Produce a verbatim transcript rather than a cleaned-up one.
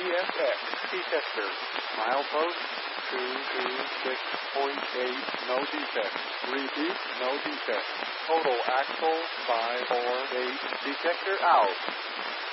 S X detector. Milepost two two six point eight, no defect. Repeat, no defect. Total axle five four eight, detector out.